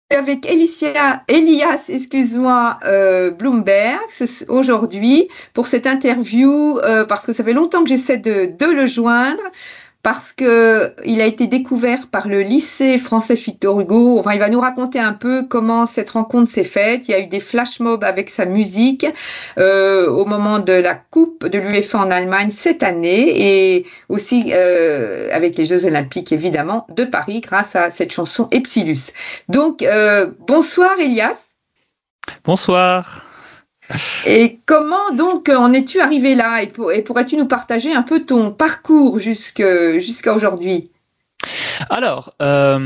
Avec Elias, excuse-moi, Bloomberg aujourd'hui pour cette interview parce que ça fait longtemps que j'essaie de le joindre parce que il a été découvert par le lycée français Victor Hugo. Enfin, il va nous raconter un peu comment cette rencontre s'est faite. Il y a eu des flash mobs avec sa musique au moment de la Coupe de l'UEFA en Allemagne cette année et aussi avec les Jeux Olympiques évidemment de Paris grâce à cette chanson Epsilus. Donc bonsoir Elias. Bonsoir. Et comment donc en es-tu arrivé là et pourrais-tu nous partager un peu ton parcours jusqu'à aujourd'hui? Alors,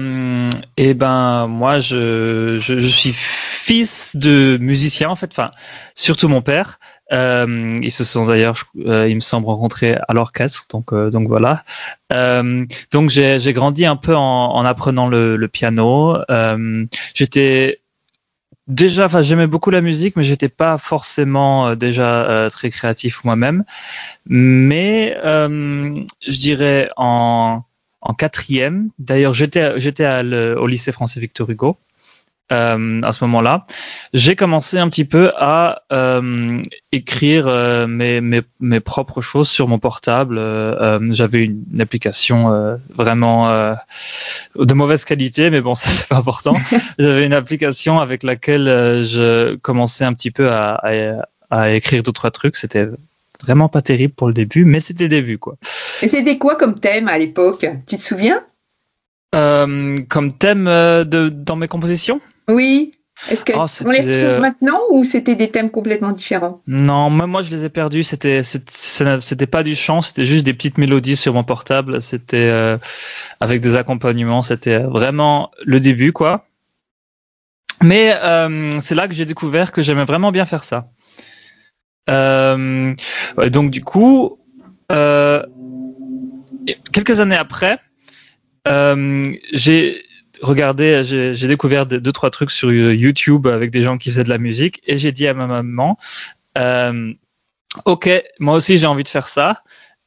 moi, je suis fils de musicien en fait, enfin, surtout mon père. Ils se sont d'ailleurs, il me semble, rencontrés à l'orchestre, donc voilà. Donc j'ai grandi un peu en apprenant le piano. J'étais déjà, enfin, j'aimais beaucoup la musique, mais j'étais pas forcément déjà très créatif moi-même. Mais je dirais en quatrième. D'ailleurs, j'étais au lycée français Victor Hugo à ce moment-là. J'ai commencé un petit peu à écrire mes propres choses sur mon portable. J'avais une application vraiment de mauvaise qualité, mais bon, ça c'est pas important. J'avais une application avec laquelle je commençais un petit peu à écrire d'autres trucs. C'était vraiment pas terrible pour le début, mais c'était le début, quoi. Et c'était quoi comme thème à l'époque? Tu te souviens? Comme thème dans mes compositions? Oui. Est-ce qu'on les retrouve maintenant ou c'était des thèmes complètement différents? Non, même moi je les ai perdus. C'était pas du chant, c'était juste des petites mélodies sur mon portable. C'était avec des accompagnements. C'était vraiment le début, quoi. Mais c'est là que j'ai découvert que j'aimais vraiment bien faire ça. Donc du coup, quelques années après, j'ai découvert deux, trois trucs sur YouTube avec des gens qui faisaient de la musique et j'ai dit à ma maman, ok, moi aussi j'ai envie de faire ça.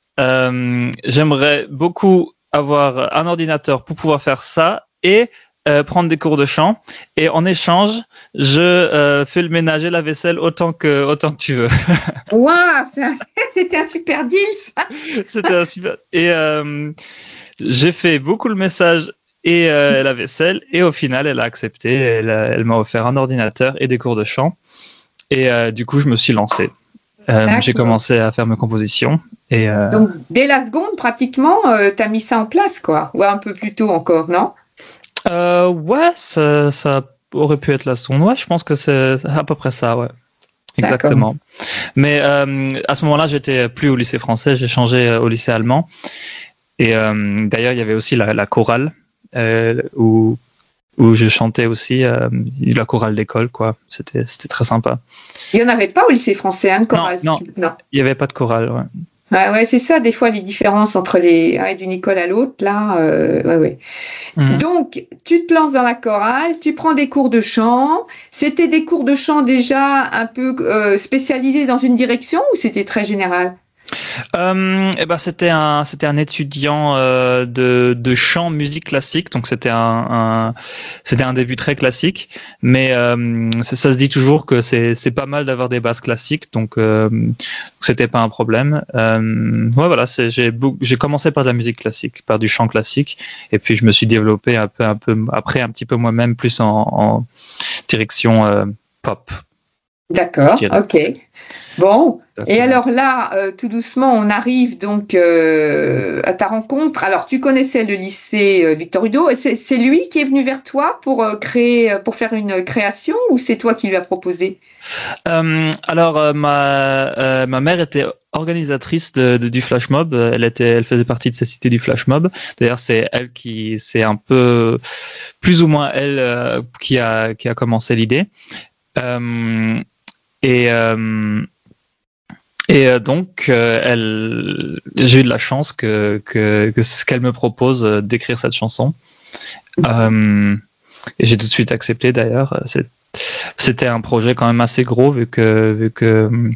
J'aimerais beaucoup avoir un ordinateur pour pouvoir faire ça et prendre des cours de chant. Et en échange, je fais le ménage et la vaisselle autant que tu veux. Waouh, c'était un super deal, ça. C'était un super. Et j'ai fait beaucoup le message et la vaisselle. Et au final, elle a accepté. Elle m'a offert un ordinateur et des cours de chant. Et du coup, je me suis lancé. J'ai commencé à faire mes compositions. Et, donc, dès la seconde, pratiquement, tu as mis ça en place, quoi. Ou un peu plus tôt encore, non? Ouais, ça aurait pu être la seconde. Ouais, je pense que c'est à peu près ça, ouais. Exactement. Mais à ce moment-là, j'étais plus au lycée français, j'ai changé au lycée allemand. Et d'ailleurs, il y avait aussi la chorale où je chantais aussi, la chorale d'école, quoi. C'était très sympa. Il n'y en avait pas au lycée français, hein, chorale? Non, il n'y avait pas de chorale, ouais. Ouais, c'est ça, des fois, les différences entre d'une école à l'autre, là, ouais. Donc, tu te lances dans la chorale, tu prends des cours de chant. C'était des cours de chant déjà un peu spécialisés dans une direction ou c'était très général? C'était un étudiant de chant musique classique, donc c'était un début très classique, mais ça se dit toujours que c'est pas mal d'avoir des bases classiques, donc c'était pas un problème. Ouais, voilà, j'ai commencé par de la musique classique, par du chant classique, et puis je me suis développé un peu après un petit peu moi-même, plus en direction pop. D'accord, ok. Bon, et alors là, tout doucement, on arrive donc à ta rencontre. Alors, tu connaissais le lycée Victor Hugo, et c'est lui qui est venu vers toi pour faire une création, ou c'est toi qui lui as proposé? Alors, ma mère était organisatrice du flash mob. Elle faisait partie de cette cité du flash mob. D'ailleurs, c'est un peu plus ou moins elle qui a commencé l'idée. Donc, j'ai eu de la chance que ce qu'elle me propose d'écrire cette chanson. Et j'ai tout de suite accepté d'ailleurs. C'était un projet quand même assez gros vu que